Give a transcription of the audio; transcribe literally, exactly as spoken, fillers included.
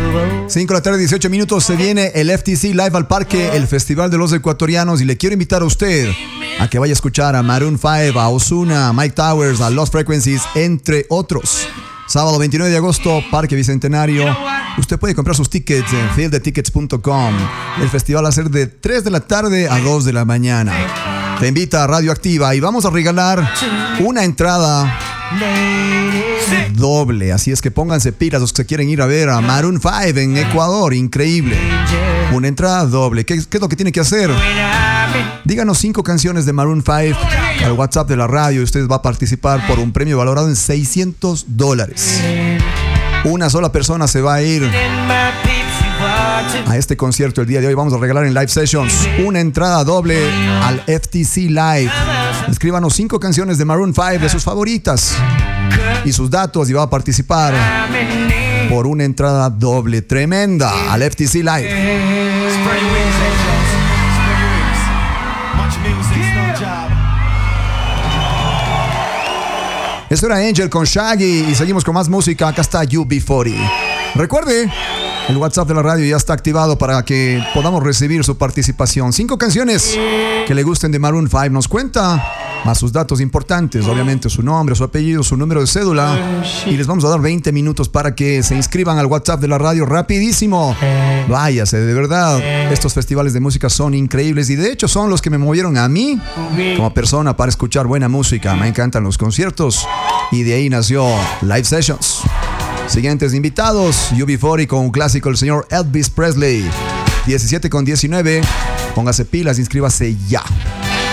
cinco de la tarde, dieciocho minutos. Se viene el F T C Live al Parque, el Festival de los Ecuatorianos. Y le quiero invitar a usted a que vaya a escuchar a Maroon five, a Ozuna, a Mike Towers, a Lost Frequencies, entre otros. Sábado veintinueve de agosto, Parque Bicentenario. Usted puede comprar sus tickets en field the tickets punto com. El festival va a ser de tres de la tarde a dos de la mañana. Te invita a Radioactiva y vamos a regalar una entrada doble. Así es que pónganse pilas los que se quieren ir a ver a Maroon five en Ecuador. Increíble. Una entrada doble. ¿Qué, qué es lo que tiene que hacer? Díganos cinco canciones de Maroon five al WhatsApp de la radio y usted va a participar por un premio valorado en seiscientos dólares. Una sola persona se va a ir a este concierto el día de hoy. Vamos a regalar en Live Sessions una entrada doble al F T C Live. Escríbanos cinco canciones de Maroon five de sus favoritas y sus datos y va a participar por una entrada doble tremenda al F T C Live. Esto era Angel con Shaggy y seguimos con más música. Acá está U B cuarenta. Recuerde, el WhatsApp de la radio ya está activado para que podamos recibir su participación. Cinco canciones que le gusten de Maroon five. Nos cuenta más sus datos importantes, obviamente su nombre, su apellido, su número de cédula. Y les vamos a dar veinte minutos para que se inscriban al WhatsApp de la radio rapidísimo. Váyase, de verdad, estos festivales de música son increíbles y de hecho son los que me movieron a mí como persona para escuchar buena música. Me encantan los conciertos y de ahí nació Live Sessions. Siguientes invitados, U B cuarenta con un clásico, el señor Elvis Presley. diecisiete con diecinueve. Póngase pilas, inscríbase ya.